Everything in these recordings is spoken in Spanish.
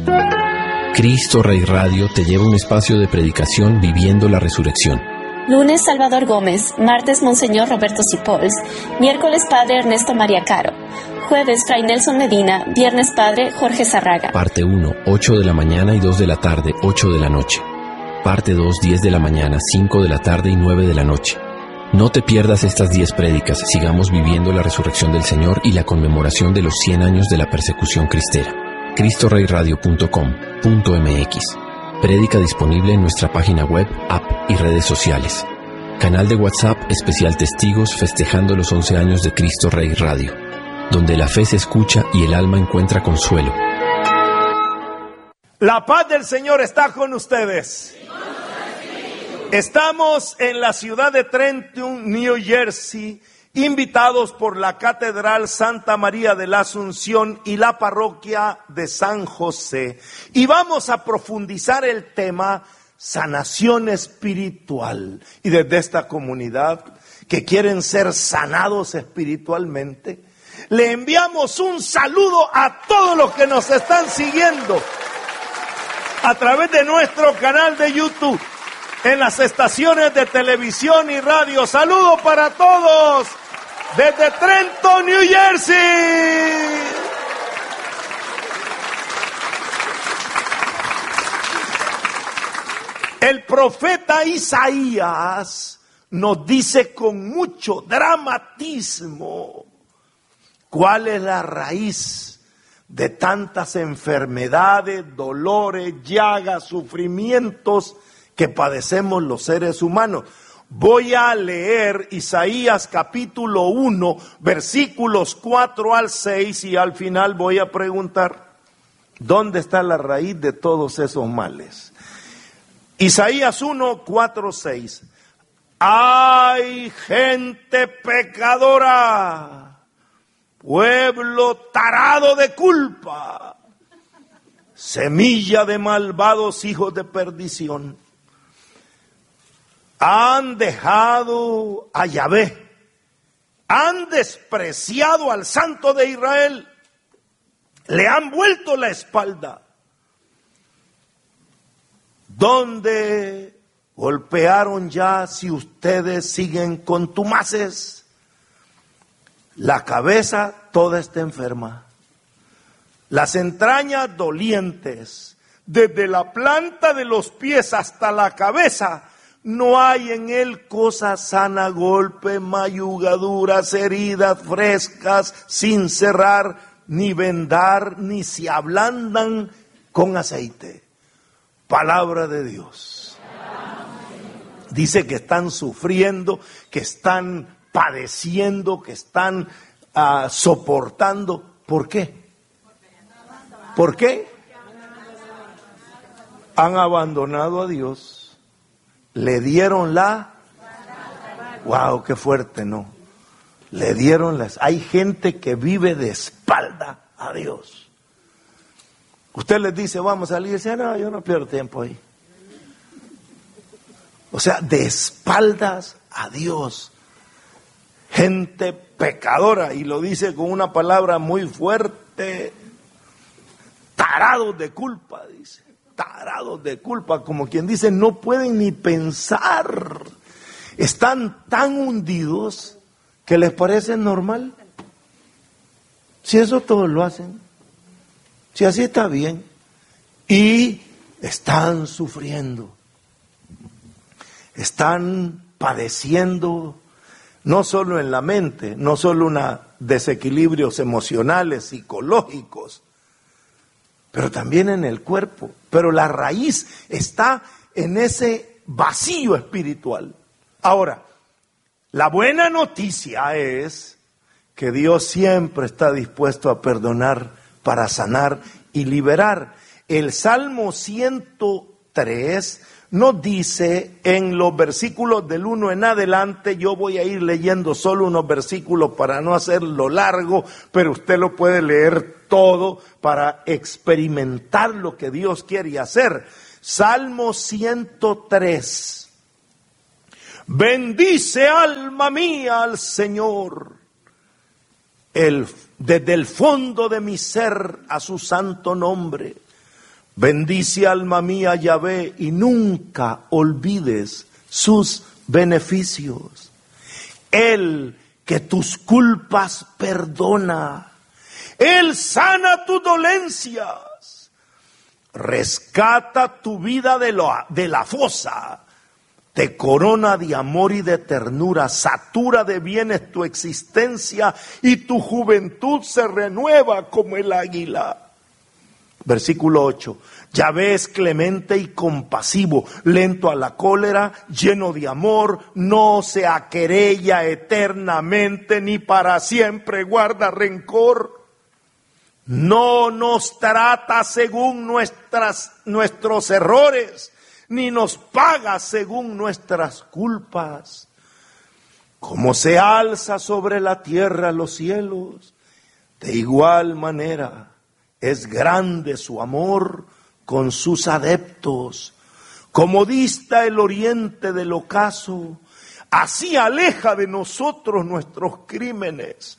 Cristo Rey Radio te lleva a un espacio de predicación viviendo la resurrección. Lunes, Salvador Gómez. Martes, Monseñor Roberto Sipols. Miércoles, Padre Ernesto María Caro. Jueves, Fray Nelson Medina. Viernes, Padre Jorge Zarraga. Parte 1, 8 de la mañana y 2 de la tarde, 8 de la noche. Parte 2, 10 de la mañana, 5 de la tarde y 9 de la noche. No te pierdas estas 10 prédicas. Sigamos viviendo la resurrección del Señor y la conmemoración de los 100 años de la persecución cristera. CristoReyRadio.com.mx. Prédica disponible en nuestra página web, app y redes sociales. Canal de WhatsApp especial Testigos festejando los 11 años de Cristo Rey Radio, donde la fe se escucha y el alma encuentra consuelo. La paz del Señor está con ustedes. Estamos en la ciudad de Trenton, New Jersey, invitados por la Catedral Santa María de la Asunción y la Parroquia de San José. Y vamos a profundizar el tema sanación espiritual. Y desde esta comunidad que quieren ser sanados espiritualmente, le enviamos un saludo a todos los que nos están siguiendo a través de nuestro canal de YouTube, en las estaciones de televisión y radio. Saludos para todos desde Trenton, New Jersey. El profeta Isaías nos dice con mucho dramatismo cuál es la raíz de tantas enfermedades, dolores, llagas, sufrimientos que padecemos los seres humanos. Voy a leer Isaías capítulo 1, versículos 4 al 6 y al final voy a preguntar, ¿dónde está la raíz de todos esos males? Isaías 1, 4, 6. ¡Ay, gente pecadora! Pueblo tarado de culpa, semilla de malvados hijos de perdición. Han dejado a Yahvé, han despreciado al Santo de Israel, le han vuelto la espalda. ¿Dónde golpearon ya si ustedes siguen contumaces? La cabeza toda está enferma, las entrañas dolientes, desde la planta de los pies hasta la cabeza, no hay en él cosa sana, golpe, mayugaduras, heridas frescas, sin cerrar, ni vendar, ni se ablandan con aceite. Palabra de Dios. Dice que están sufriendo, que están padeciendo, que están soportando. ¿Por qué? ¿Por qué? Han abandonado a Dios. Le dieron wow, qué fuerte, ¿no? Le dieron hay gente que vive de espalda a Dios. Usted les dice, vamos a salir, y dice, no, yo no pierdo tiempo ahí. O sea, de espaldas a Dios. Gente pecadora, y lo dice con una palabra muy fuerte, tarados de culpa, dice. Tarados de culpa, como quien dice, no pueden ni pensar. Están tan hundidos que les parece normal. Si eso todos lo hacen, si así está bien. Y están sufriendo, están padeciendo, no solo en la mente, no solo desequilibrios emocionales, psicológicos, pero también en el cuerpo. Pero la raíz está en ese vacío espiritual. Ahora, la buena noticia es que Dios siempre está dispuesto a perdonar para sanar y liberar. El Salmo 103 nos dice en los versículos del 1 en adelante, yo voy a ir leyendo solo unos versículos para no hacerlo largo, pero usted lo puede leer todo para experimentar lo que Dios quiere hacer. Salmo 103. Bendice alma mía al Señor, desde el fondo de mi ser a su santo nombre. Bendice, alma mía, Yahvé, y nunca olvides sus beneficios. Él que tus culpas perdona. Él sana tus dolencias. Rescata tu vida de la fosa. Te corona de amor y de ternura. Satura de bienes tu existencia y tu juventud se renueva como el águila. Versículo 8. Yahvé es clemente y compasivo, lento a la cólera, lleno de amor, no se aquerella eternamente ni para siempre guarda rencor. No nos trata según nuestros errores, ni nos paga según nuestras culpas. Como se alza sobre la tierra los cielos, de igual manera es grande su amor con sus adeptos. Como dista el oriente del ocaso, así aleja de nosotros nuestros crímenes.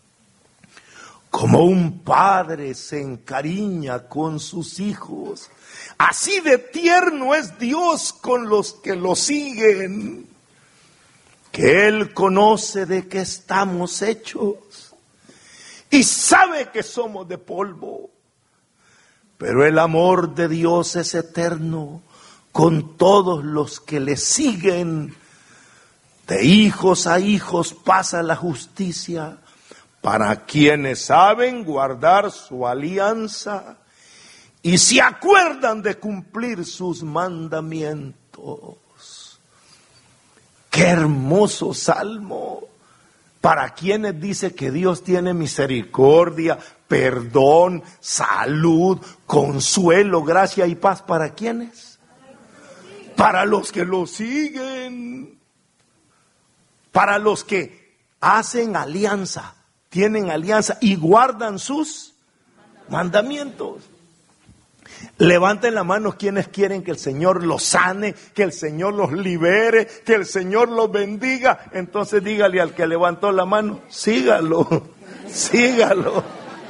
Como un padre se encariña con sus hijos, así de tierno es Dios con los que lo siguen. Que Él conoce de qué estamos hechos y sabe que somos de polvo. Pero el amor de Dios es eterno con todos los que le siguen. De hijos a hijos pasa la justicia para quienes saben guardar su alianza y se acuerdan de cumplir sus mandamientos. ¡Qué hermoso salmo! Para quienes dice que Dios tiene misericordia, perdón, salud, consuelo, gracia y paz. ¿Para quiénes? Para los que lo siguen. Para los que hacen alianza, tienen alianza y guardan sus mandamientos. Levanten la mano quienes quieren que el Señor los sane, que el Señor los libere, que el Señor los bendiga. Entonces dígale al que levantó la mano, sígalo, sígalo.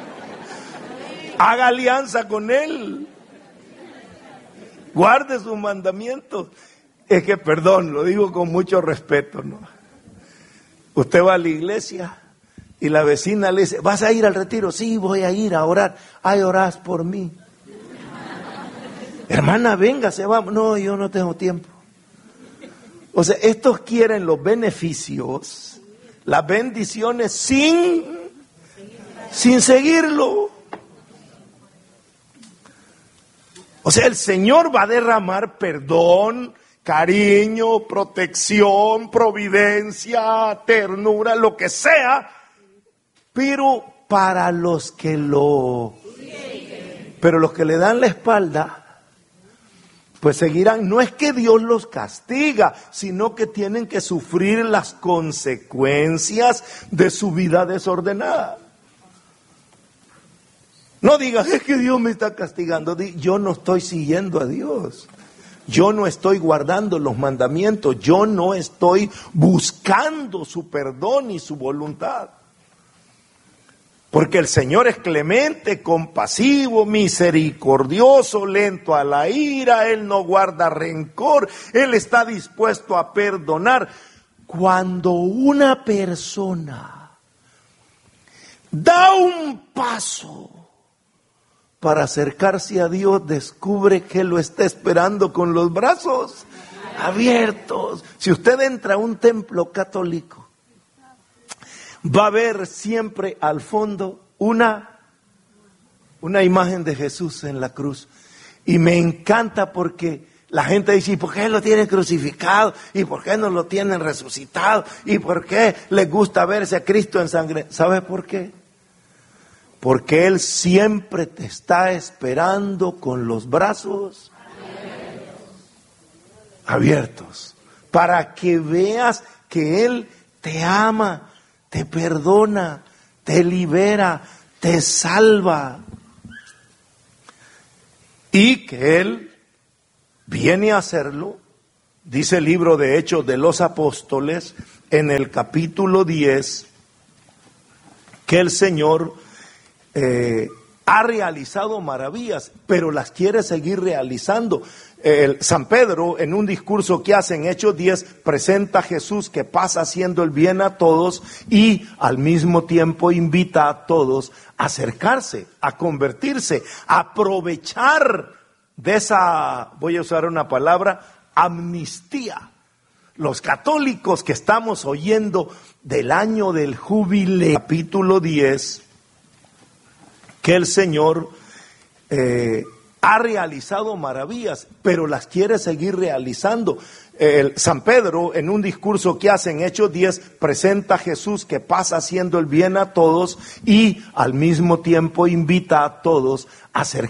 Haga alianza con Él. Guarde sus mandamientos. Es que, perdón, lo digo con mucho respeto, ¿no? Usted va a la iglesia y la vecina le dice, ¿vas a ir al retiro? Sí, voy a ir a orar. Ay, orás por mí. Hermana, véngase, vamos. No, yo no tengo tiempo. O sea, estos quieren los beneficios, las bendiciones sin seguirlo. O sea, el Señor va a derramar perdón, cariño, protección, providencia, ternura, lo que sea, pero para los que pero los que le dan la espalda, pues seguirán. No es que Dios los castiga, sino que tienen que sufrir las consecuencias de su vida desordenada. No digas, es que Dios me está castigando. Yo no estoy siguiendo a Dios. Yo no estoy guardando los mandamientos. Yo no estoy buscando su perdón y su voluntad. Porque el Señor es clemente, compasivo, misericordioso, lento a la ira. Él no guarda rencor. Él está dispuesto a perdonar. Cuando una persona da un paso para acercarse a Dios, descubre que lo está esperando con los brazos abiertos. Si usted entra a un templo católico, va a ver siempre al fondo una imagen de Jesús en la cruz. Y me encanta porque la gente dice, ¿y por qué lo tienen crucificado? ¿Y por qué no lo tienen resucitado? ¿Y por qué les gusta verse a Cristo en sangre? ¿Sabe por qué? Porque Él siempre te está esperando con los brazos abiertos, para que veas que Él te ama, te perdona, te libera, te salva. Y que Él viene a hacerlo, dice el libro de Hechos de los Apóstoles, en el capítulo 10, que el Señor ha realizado maravillas, pero las quiere seguir realizando. San Pedro, en un discurso que hace en Hechos 10, presenta a Jesús que pasa haciendo el bien a todos y al mismo tiempo invita a todos a acercarse, a convertirse, a aprovechar de esa, voy a usar una palabra, amnistía. Los católicos que estamos oyendo del año del jubileo, capítulo 10, que el Señor ha realizado maravillas, pero las quiere seguir realizando. San Pedro, en un discurso que hace en Hechos 10, presenta a Jesús que pasa haciendo el bien a todos y al mismo tiempo invita a todos a acercarse.